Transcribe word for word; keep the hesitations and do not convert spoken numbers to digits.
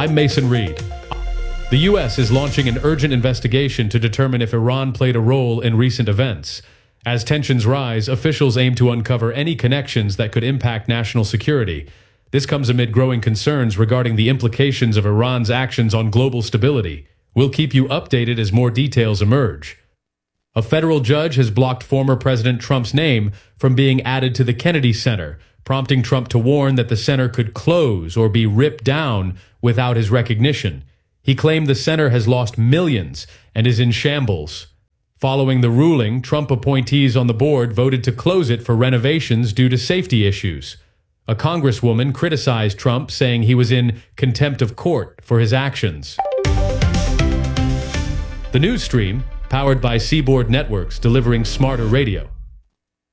I'm Mason Reed. The U S is launching an urgent investigation to determine if Iran played a role in recent events. As tensions rise, officials aim to uncover any connections that could impact national security. This comes amid growing concerns regarding the implications of Iran's actions on global stability. We'll keep you updated as more details emerge. A federal judge has blocked former President Trump's name from being added to the Kennedy Center, prompting Trump to warn that the center could close or be ripped down without his recognition. He claimed the center has lost millions and is in shambles. Following the ruling, Trump appointees on the board voted to close it for renovations due to safety issues. A congresswoman criticized Trump, saying he was in contempt of court for his actions. The news stream, powered by Seaboard Networks, delivering smarter radio.